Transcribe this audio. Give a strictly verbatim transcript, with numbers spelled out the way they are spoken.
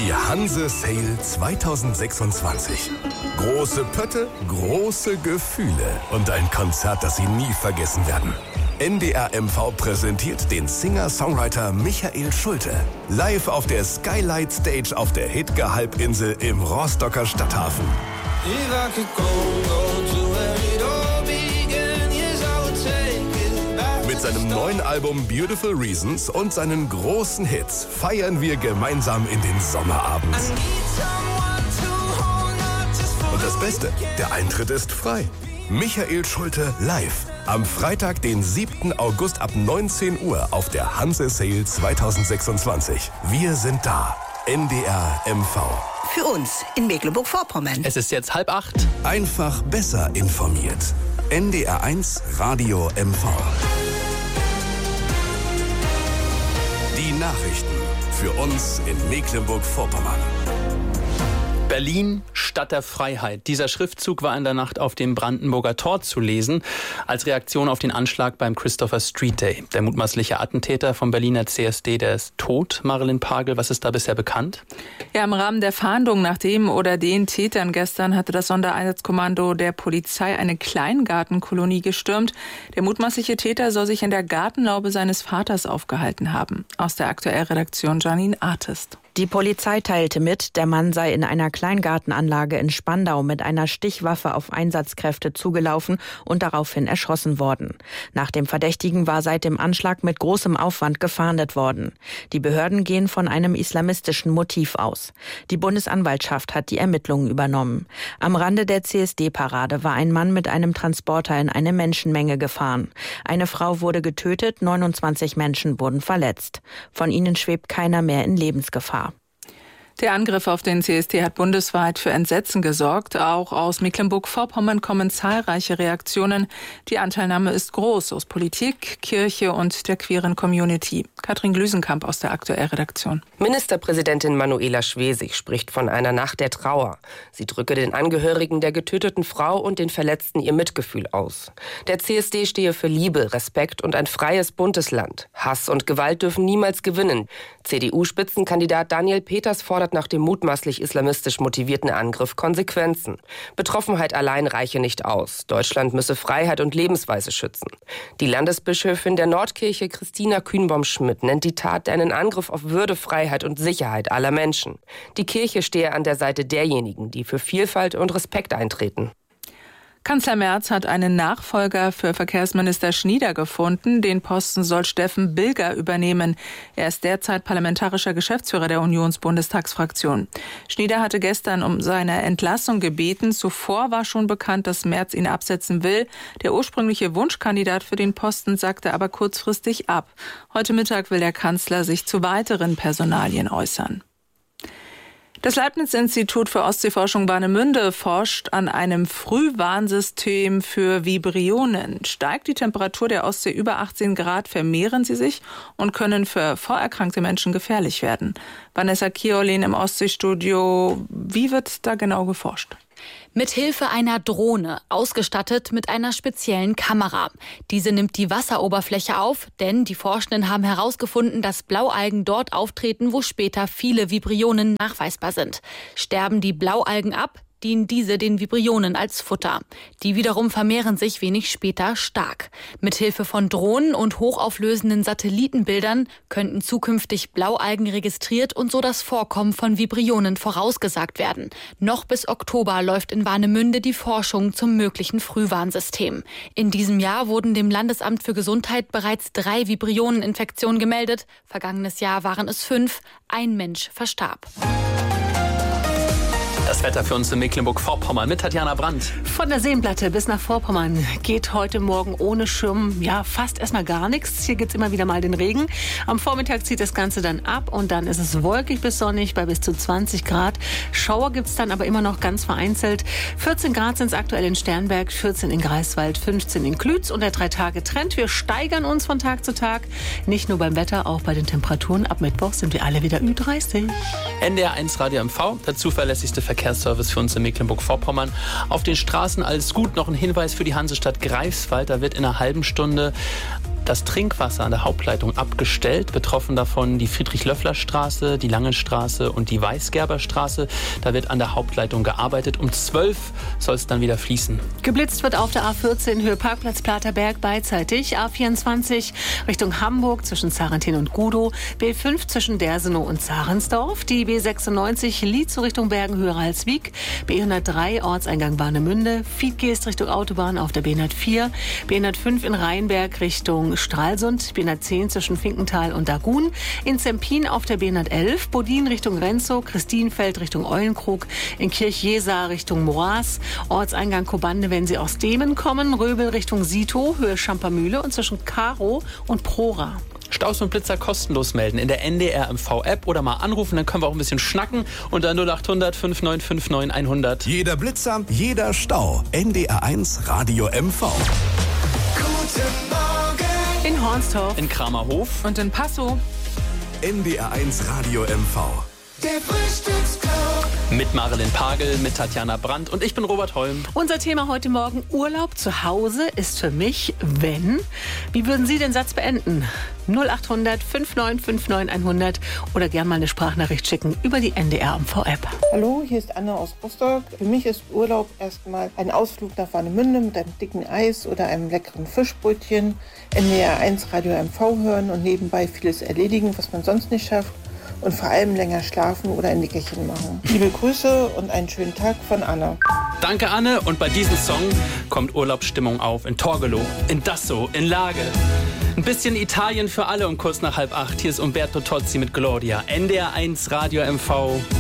Die Hanse Sale zwanzig sechsundzwanzig. Große Pötte, große Gefühle und ein Konzert, das Sie nie vergessen werden. N D R M V präsentiert den Singer-Songwriter Michael Schulte. Live auf der Skylight Stage auf der Hidge-Halbinsel im Rostocker Stadthafen. Mit seinem neuen Album Beautiful Reasons und seinen großen Hits feiern wir gemeinsam in den Sommerabend. Und das Beste, der Eintritt ist frei. Michael Schulte live. Am Freitag, den siebten August ab neunzehn Uhr auf der Hanse Sale zwanzig sechsundzwanzig. Wir sind da. N D R M V. Für uns in Mecklenburg-Vorpommern. Es ist jetzt halb acht. Einfach besser informiert. N D R eins Radio M V. Die Nachrichten für uns in Mecklenburg-Vorpommern. Berlin, Stadt der Freiheit. Dieser Schriftzug war in der Nacht auf dem Brandenburger Tor zu lesen, als Reaktion auf den Anschlag beim Christopher Street Day. Der mutmaßliche Attentäter vom Berliner C S D, der ist tot. Marilyn Pagel, was ist da bisher bekannt? Ja, im Rahmen der Fahndung nach dem oder den Tätern gestern hatte das Sondereinsatzkommando der Polizei eine Kleingartenkolonie gestürmt. Der mutmaßliche Täter soll sich in der Gartenlaube seines Vaters aufgehalten haben. Aus der Aktuellredaktion Janine Artist. Die Polizei teilte mit, der Mann sei in einer Kleingartenanlage in Spandau mit einer Stichwaffe auf Einsatzkräfte zugelaufen und daraufhin erschossen worden. Nach dem Verdächtigen war seit dem Anschlag mit großem Aufwand gefahndet worden. Die Behörden gehen von einem islamistischen Motiv aus. Die Bundesanwaltschaft hat die Ermittlungen übernommen. Am Rande der C S D-Parade war ein Mann mit einem Transporter in eine Menschenmenge gefahren. Eine Frau wurde getötet, neunundzwanzig Menschen wurden verletzt. Von ihnen schwebt keiner mehr in Lebensgefahr. Der Angriff auf den C S D hat bundesweit für Entsetzen gesorgt. Auch aus Mecklenburg-Vorpommern kommen zahlreiche Reaktionen. Die Anteilnahme ist groß aus Politik, Kirche und der queeren Community. Katrin Glüsenkamp aus der Aktuellredaktion. Ministerpräsidentin Manuela Schwesig spricht von einer Nacht der Trauer. Sie drücke den Angehörigen der getöteten Frau und den Verletzten ihr Mitgefühl aus. Der C S D stehe für Liebe, Respekt und ein freies, buntes Land. Hass und Gewalt dürfen niemals gewinnen. C D U-Spitzenkandidat Daniel Peters fordert nach dem mutmaßlich islamistisch motivierten Angriff Konsequenzen. Betroffenheit allein reiche nicht aus. Deutschland müsse Freiheit und Lebensweise schützen. Die Landesbischöfin der Nordkirche Christina Kühnbaum-Schmidt nennt die Tat einen Angriff auf Würde, Freiheit und Sicherheit aller Menschen. Die Kirche stehe an der Seite derjenigen, die für Vielfalt und Respekt eintreten. Kanzler Merz hat einen Nachfolger für Verkehrsminister Schnieder gefunden. Den Posten soll Steffen Bilger übernehmen. Er ist derzeit parlamentarischer Geschäftsführer der Unionsbundestagsfraktion. Schnieder hatte gestern um seine Entlassung gebeten. Zuvor war schon bekannt, dass Merz ihn absetzen will. Der ursprüngliche Wunschkandidat für den Posten sagte aber kurzfristig ab. Heute Mittag will der Kanzler sich zu weiteren Personalien äußern. Das Leibniz-Institut für Ostseeforschung Warnemünde forscht an einem Frühwarnsystem für Vibrionen. Steigt die Temperatur der Ostsee über achtzehn Grad, vermehren sie sich und können für vorerkrankte Menschen gefährlich werden. Vanessa Kiolin im Ostseestudio. Wie wird da genau geforscht? Mit Hilfe einer Drohne, ausgestattet mit einer speziellen Kamera. Diese nimmt die Wasseroberfläche auf, denn die Forschenden haben herausgefunden, dass Blaualgen dort auftreten, wo später viele Vibrionen nachweisbar sind. Sterben die Blaualgen ab, dienen diese den Vibrionen als Futter. Die wiederum vermehren sich wenig später stark. Mithilfe von Drohnen und hochauflösenden Satellitenbildern könnten zukünftig Blaualgen registriert und so das Vorkommen von Vibrionen vorausgesagt werden. Noch bis Oktober läuft in Warnemünde die Forschung zum möglichen Frühwarnsystem. In diesem Jahr wurden dem Landesamt für Gesundheit bereits drei Vibrioneninfektionen gemeldet. Vergangenes Jahr waren es fünf. Ein Mensch verstarb. Das Wetter für uns in Mecklenburg-Vorpommern mit Tatjana Brandt. Von der Seenplatte bis nach Vorpommern geht heute Morgen ohne Schirm ja fast erstmal gar nichts. Hier gibt es immer wieder mal den Regen. Am Vormittag zieht das Ganze dann ab und dann ist es wolkig bis sonnig bei bis zu zwanzig Grad. Schauer gibt es dann aber immer noch ganz vereinzelt. vierzehn Grad sind es aktuell in Sternberg, vierzehn in Greifswald, fünfzehn in Klütz und der Drei-Tage-Trend. Wir steigern uns von Tag zu Tag. Nicht nur beim Wetter, auch bei den Temperaturen. Ab Mittwoch sind wir alle wieder Ü dreißig. N D R eins Radio M V, der zuverlässigste Verkehrsservice für uns in Mecklenburg-Vorpommern. Auf den Straßen alles gut. Noch ein Hinweis für die Hansestadt Greifswald. Da wird in einer halben Stunde das Trinkwasser an der Hauptleitung abgestellt. Betroffen davon die Friedrich-Löffler-Straße, die Langenstraße und die Weisgerberstraße. Da wird an der Hauptleitung gearbeitet. Um zwölf soll es dann wieder fließen. Geblitzt wird auf der A vierzehn Höhe Parkplatz Platerberg beidseitig. A vierundzwanzig Richtung Hamburg zwischen Zarentin und Gudow. B fünf zwischen Dersenow und Zarensdorf. Die B sechsundneunzig Lietzow Richtung Bergen-Höher-Halswig. B hundertdrei Ortseingang Warnemünde. Fiedgeest Richtung Autobahn auf der B hundertvier. B hundertfünf in Rheinberg Richtung Stralsund. B hundertzehn zwischen Finkenthal und Dagun. In Zempin auf der B hundertelf. Bodin Richtung Renzow. Christinfeld Richtung Eulenkrug. In Kirch-Jesaar Richtung Moraß. Ortseingang Kobande, wenn Sie aus Demen kommen. Röbel Richtung Sito, Höhe Schampermühle und zwischen Karo und Prora. Staus und Blitzer kostenlos melden in der N D R M V-App oder mal anrufen, dann können wir auch ein bisschen schnacken unter null acht hundert fünf neun fünf neun hundert. Jeder Blitzer, jeder Stau. N D R eins Radio M V. Guten Morgen. In Hornstorf. In Kramerhof. Und in Passow. N D R eins Radio M V. Der Frühstücksclub. Mit Marilyn Pagel, mit Tatjana Brandt und ich bin Robert Holm. Unser Thema heute Morgen: Urlaub zu Hause ist für mich, wenn. Wie würden Sie den Satz beenden? null acht hundert fünf neun fünf neun hundert oder gerne mal eine Sprachnachricht schicken über die N D R M V-App. Hallo, hier ist Anne aus Rostock. Für mich ist Urlaub erstmal ein Ausflug nach Warnemünde mit einem dicken Eis oder einem leckeren Fischbrötchen, N D R eins Radio M V hören und nebenbei vieles erledigen, was man sonst nicht schafft. Und vor allem länger schlafen oder ein Nickerchen machen. Liebe Grüße und einen schönen Tag von Anna. Danke, Anne. Und bei diesem Song kommt Urlaubsstimmung auf in Torgelow, in Dassow, in Lage. Ein bisschen Italien für alle um kurz nach halb acht. Hier ist Umberto Tozzi mit Gloria. N D R eins Radio M V.